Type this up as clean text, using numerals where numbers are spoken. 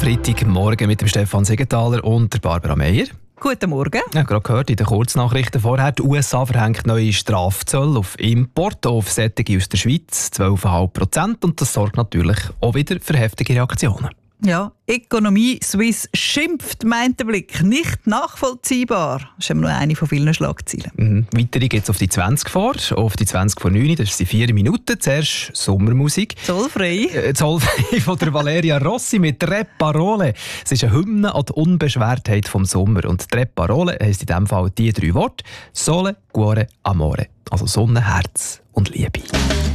Freitagmorgen mit dem Stefan Siegenthaler und der Barbara Meier. Guten Morgen. Ich habe gerade gehört in den Kurznachrichten vorher, die USA verhängt neue Strafzölle auf Import auf Sättige aus der Schweiz, 12,5%. Und das sorgt natürlich auch wieder für heftige Reaktionen. Ja, Ökonomie Suisse schimpft, meint der Blick. Nicht nachvollziehbar. Das ist immer nur eine von vielen Schlagzeilen. Weiter geht es auf die 20 vor, auf die 20 vor 9, das sind 4 Minuten. Zuerst Sommermusik. Zollfrei. Zollfrei von der Valeria Rossi mit «Tre Parole». Es ist eine Hymne an die Unbeschwertheit vom Sommer. Und «Tre Parole» heisst in diesem Fall die 3 Worte: Sole, Cuore, Amore. Also Sonne, Herz und Liebe.